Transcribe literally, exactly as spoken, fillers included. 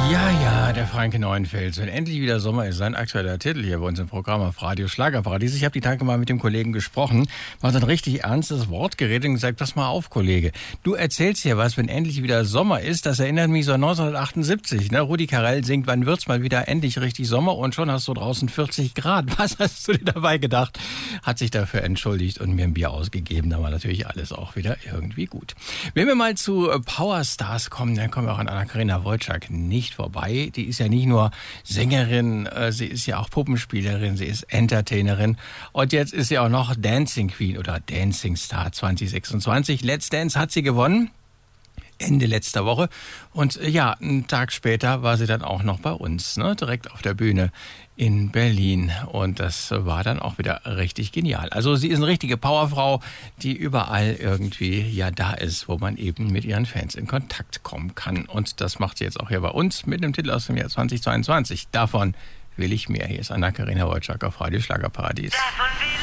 Ja, ja, der Franke Neuenfels. Wenn endlich wieder Sommer ist, sein aktueller Titel hier bei uns im Programm auf Radio Schlagerparadies. Ich habe die Tage mal mit dem Kollegen gesprochen, war so ein richtig ernstes Wort geredet und gesagt, pass mal auf, Kollege, du erzählst hier was, wenn endlich wieder Sommer ist. Das erinnert mich so an neunzehnhundertachtundsiebzig. Ne? Rudi Carrell singt, wann wird's mal wieder endlich richtig Sommer und schon hast du draußen vierzig Grad. Was hast du dir dabei gedacht? Hat sich dafür entschuldigt und mir ein Bier ausgegeben. Da war natürlich alles auch wieder irgendwie gut. Wenn wir mal zu Powerstars kommen, dann kommen wir auch an Anna-Karina Wojcik nicht vorbei. Die ist ja nicht nur Sängerin, äh, sie ist ja auch Puppenspielerin, sie ist Entertainerin und jetzt ist sie auch noch Dancing Queen oder Dancing Star zwanzig sechsundzwanzig. Let's Dance hat sie gewonnen. Ende letzter Woche. Und äh, ja, einen Tag später war sie dann auch noch bei uns, ne? Direkt auf der Bühne in Berlin. Und das war dann auch wieder richtig genial. Also sie ist eine richtige Powerfrau, die überall irgendwie ja da ist, wo man eben mit ihren Fans in Kontakt kommen kann. Und das macht sie jetzt auch hier bei uns mit einem Titel aus dem Jahr zwanzig zweiundzwanzig. Davon will ich mehr. Hier ist Anna-Karina Wojcik auf Radio Schlagerparadies.